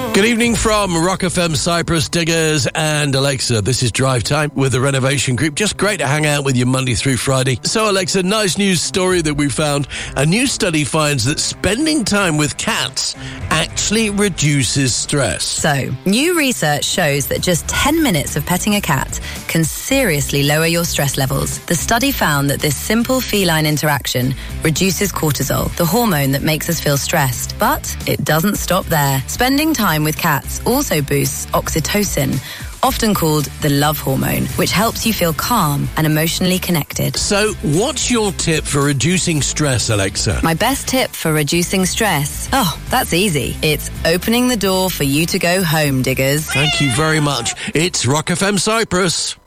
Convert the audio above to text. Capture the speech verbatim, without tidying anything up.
Good evening from Rock F M Cyprus, Diggers and Alexa. This is Drive Time with the Renovation Group. Just great to hang out with you Monday through Friday. So, Alexa, nice news story that we found. A new study finds that spending time with cats actually reduces stress. So, new research shows that just ten minutes of petting a cat can seriously lower your stress levels. The study found that this simple feline interaction reduces cortisol, the hormone that makes us feel stressed. But it doesn't stop there. Spending time with cats also boosts oxytocin, often called the love hormone, which helps you feel calm and emotionally connected. So, what's your tip for reducing stress, Alexa? My best tip for reducing stress? Oh, that's easy. It's opening the door for you to go home, Diggers. Thank you very much. It's Rock F M Cyprus.